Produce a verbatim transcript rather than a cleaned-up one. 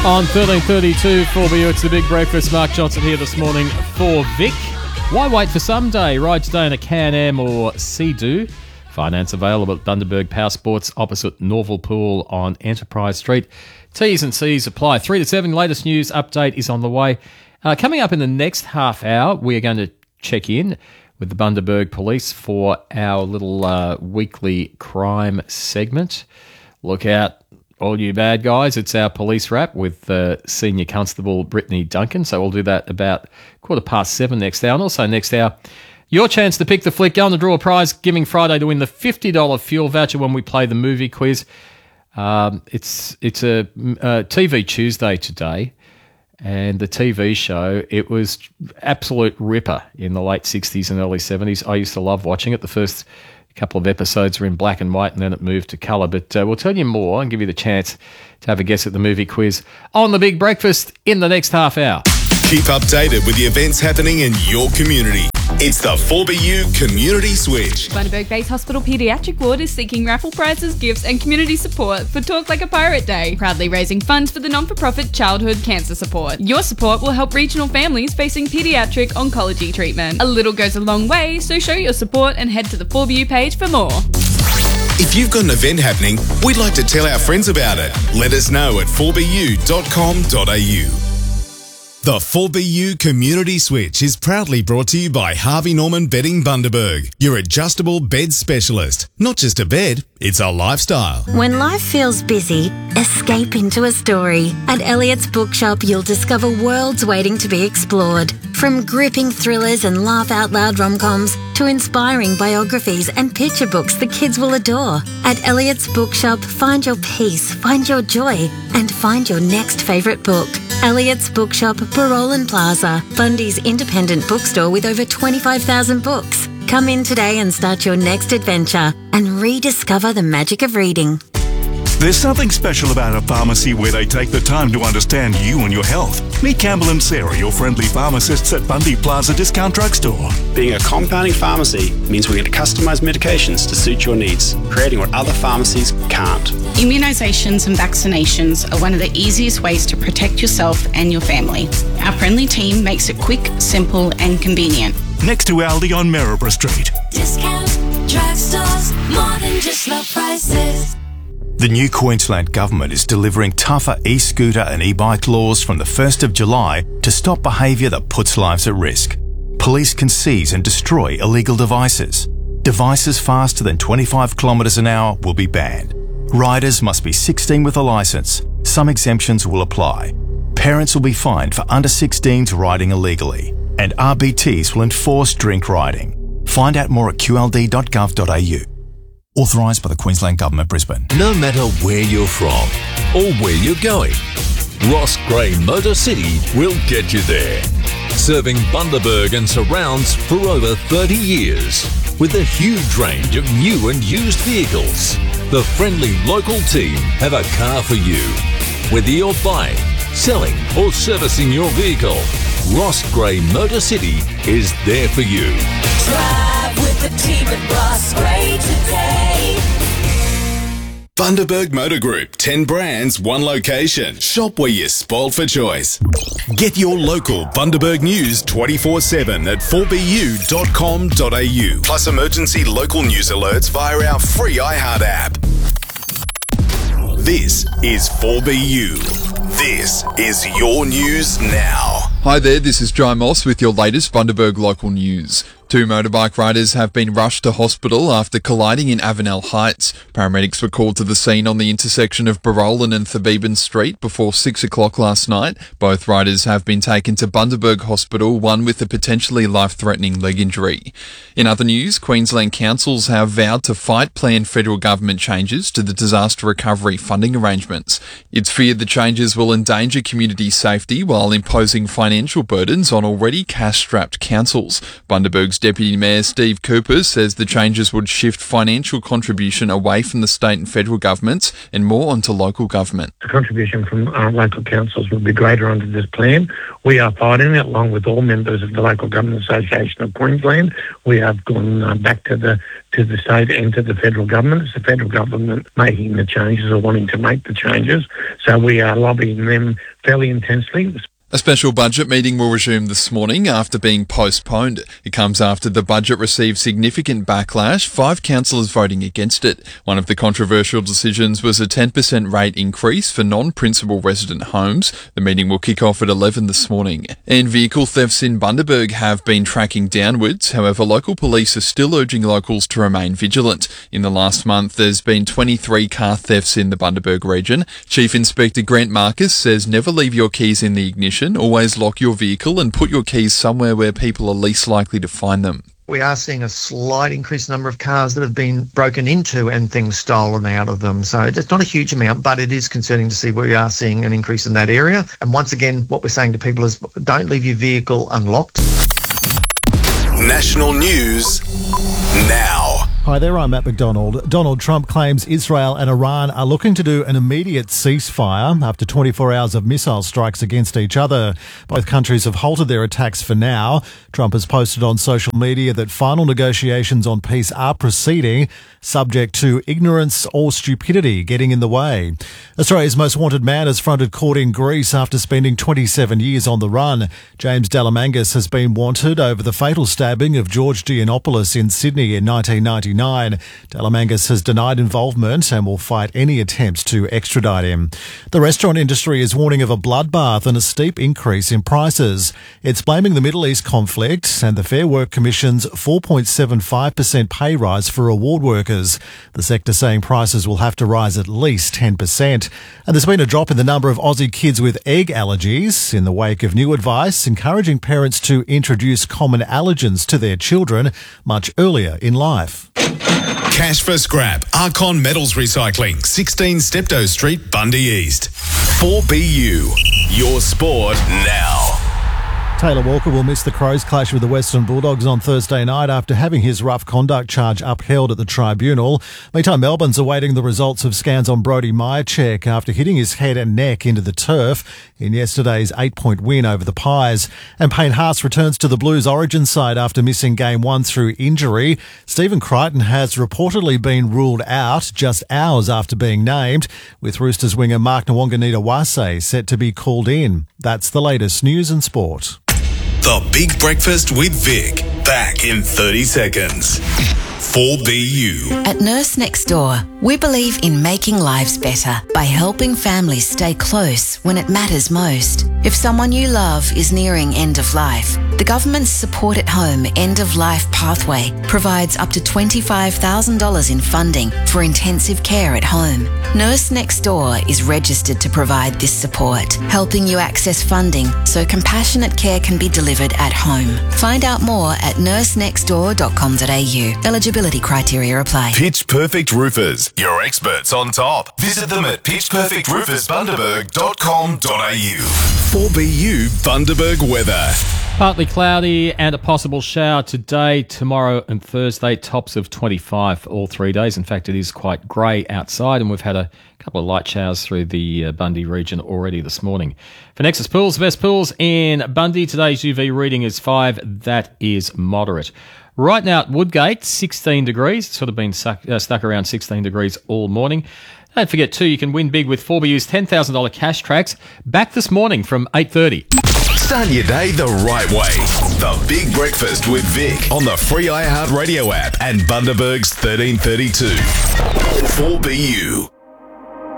On thirteen thirty-two four B U, it's the Big Breakfast. Mark Johnson here this morning for Vic. Why wait for someday? Ride today in a Can-Am or Sea-Doo. Finance available at Bundaberg Power Sports opposite Norval Pool on Enterprise Street. T's and C's apply. three to seven, latest news update is on the way. Uh, coming up in the next half hour, we are going to check in with the Bundaberg Police for our little uh, weekly crime segment. Look out, all you bad guys. It's our police wrap with uh, Senior Constable Brittany Duncan. So we'll do that about quarter past seven next hour. And also next hour, your chance to pick the flick. Go on to draw a prize Giving Friday to win the fifty dollars fuel voucher when we play the movie quiz. Um, it's it's a, a T V Tuesday today. And the T V show, it was absolute ripper in the late sixties and early seventies. I used to love watching it. The first couple of episodes were in black and white and then it moved to colour. But uh, we'll tell you more and give you the chance to have a guess at the movie quiz on The Big Breakfast in the next half hour. Keep updated with the events happening in your community. It's the four B U Community Switch. Bundaberg Base Hospital Paediatric Ward is seeking raffle prizes, gifts and community support for Talk Like a Pirate Day, proudly raising funds for the non-for-profit Childhood Cancer Support. Your support will help regional families facing paediatric oncology treatment. A little goes a long way, so show your support and head to the four B U page for more. If you've got an event happening, we'd like to tell our friends about it. Let us know at four b u dot com dot a u. The four B U Community Switch is proudly brought to you by Harvey Norman Bedding Bundaberg, your adjustable bed specialist. Not just a bed, it's a lifestyle. When life feels busy, escape into a story. At Elliott's Bookshop, you'll discover worlds waiting to be explored. From gripping thrillers and laugh-out-loud rom-coms to inspiring biographies and picture books the kids will adore. At Elliott's Bookshop, find your peace, find your joy, and find your next favourite book. Elliott's Bookshop, Barolan Plaza, Bundy's independent bookstore with over twenty-five thousand books. Come in today and start your next adventure and rediscover the magic of reading. There's something special about a pharmacy where they take the time to understand you and your health. Meet Campbell and Sarah, your friendly pharmacists at Bundy Plaza Discount Drugstore. Being a compounding pharmacy means we get to customise medications to suit your needs, creating what other pharmacies can't. Immunisations and vaccinations are one of the easiest ways to protect yourself and your family. Our friendly team makes it quick, simple and convenient. Next to Aldi on Maryborough Street. Discount drugstores, more than just low prices. The new Queensland Government is delivering tougher e-scooter and e-bike laws from the first of July to stop behaviour that puts lives at risk. Police can seize and destroy illegal devices. Devices faster than twenty-five kilometres an hour will be banned. Riders must be sixteen with a licence. Some exemptions will apply. Parents will be fined for under sixteens riding illegally. And R B Ts will enforce drink riding. Find out more at q l d dot gov dot a u. Authorised by the Queensland Government, Brisbane. No matter where you're from or where you're going, Ross Gray Motor City will get you there. Serving Bundaberg and surrounds for over thirty years with a huge range of new and used vehicles. The friendly local team have a car for you. Whether you're buying, selling or servicing your vehicle, Ross Gray Motor City is there for you. Drive with the team at Ross Gray today. Bundaberg Motor Group, ten brands, one location. Shop where you're spoiled for choice. Get your local Bundaberg news twenty-four seven at four b u dot com dot a u. Plus emergency local news alerts via our free iHeart app. This is four B U. This is your news now. Hi there, this is Jai Moss with your latest Bundaberg local news. Two motorbike riders have been rushed to hospital after colliding in Avenel Heights. Paramedics were called to the scene on the intersection of Barolan and Thabeben Street before six o'clock last night. Both riders have been taken to Bundaberg Hospital, one with a potentially life-threatening leg injury. In other news, Queensland councils have vowed to fight planned federal government changes to the disaster recovery funding arrangements. It's feared the changes will endanger community safety while imposing financial burdens on already cash-strapped councils. Bundaberg's Deputy Mayor Steve Cooper says the changes would shift financial contribution away from the state and federal governments and more onto local government. The contribution from our local councils will be greater under this plan. We are fighting it along with all members of the Local Government Association of Queensland. We have gone uh, back to the to the state and to the federal government. It's the federal government making the changes or wanting to make the changes. So we are lobbying them fairly intensely. A special budget meeting will resume this morning after being postponed. It comes after the budget received significant backlash, five councillors voting against it. One of the controversial decisions was a ten percent rate increase for non-principal resident homes. The meeting will kick off at eleven this morning. And vehicle thefts in Bundaberg have been tracking downwards. However, local police are still urging locals to remain vigilant. In the last month, there's been twenty-three car thefts in the Bundaberg region. Chief Inspector Grant Marcus says never leave your keys in the ignition. Always lock your vehicle and put your keys somewhere where people are least likely to find them. We are seeing a slight increased number of cars that have been broken into and things stolen out of them. So it's not a huge amount, but it is concerning to see we are seeing an increase in that area. And once again, what we're saying to people is don't leave your vehicle unlocked. National news now. Hi there, I'm Matt McDonald. Donald Trump claims Israel and Iran are looking to do an immediate ceasefire after twenty-four hours of missile strikes against each other. Both countries have halted their attacks for now. Trump has posted on social media that final negotiations on peace are proceeding, subject to ignorance or stupidity getting in the way. Australia's most wanted man has fronted court in Greece after spending twenty-seven years on the run. James Delamangas has been wanted over the fatal stabbing of George Giannopoulos in Sydney in nineteen ninety-nine. Delamangas has denied involvement and will fight any attempts to extradite him. The restaurant industry is warning of a bloodbath and a steep increase in prices. It's blaming the Middle East conflict and the Fair Work Commission's four point seven five percent pay rise for award workers. The sector saying prices will have to rise at least ten percent. And there's been a drop in the number of Aussie kids with egg allergies in the wake of new advice encouraging parents to introduce common allergens to their children much earlier in life. Cash for scrap. Archon Metals Recycling, sixteen Steptoe Street, Bundy East. four B U. Your sport now. Taylor Walker will miss the Crows clash with the Western Bulldogs on Thursday night after having his rough conduct charge upheld at the tribunal. Meantime, Melbourne's awaiting the results of scans on Brody Myercheck after hitting his head and neck into the turf in yesterday's eight-point win over the Pies. And Payne Haas returns to the Blues origin side after missing game one through injury. Stephen Crichton has reportedly been ruled out just hours after being named, with Roosters winger Mark Nwanganita-Wase set to be called in. That's the latest news and sport. The Big Breakfast with Vic. Back in thirty seconds. four B U. At Nurse Next Door, we believe in making lives better by helping families stay close when it matters most. If someone you love is nearing end of life, the government's Support at Home End of Life Pathway provides up to twenty-five thousand dollars in funding for intensive care at home. Nurse Next Door is registered to provide this support, helping you access funding so compassionate care can be delivered at home. Find out more at nurse next door dot com dot a u. Eligibility criteria apply. Pitch Perfect Roofers, your experts on top. Visit them at pitch perfect roofers bundaberg dot com dot a u. four B U Bundaberg weather. Partly cloudy and a possible shower today, tomorrow and Thursday. Tops of twenty-five for all three days. In fact, it is quite grey outside and we've had a couple of light showers through the uh, Bundy region already this morning. For Nexus Pools, the best pools in Bundy. Today's U V reading is five. That is moderate. Right now at Woodgate, sixteen degrees. It's sort of been stuck, uh, stuck around sixteen degrees all morning. Don't forget, too, you can win big with four B U's ten thousand dollars cash tracks back this morning from eight thirty. Start your day the right way. The Big Breakfast with Vic on the free iHeartRadio app and Bundaberg's thirteen thirty-two. four B U.